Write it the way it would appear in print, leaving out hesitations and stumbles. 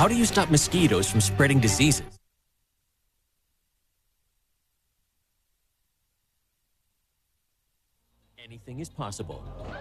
How do you stop mosquitoes from spreading diseases? Anything is possible.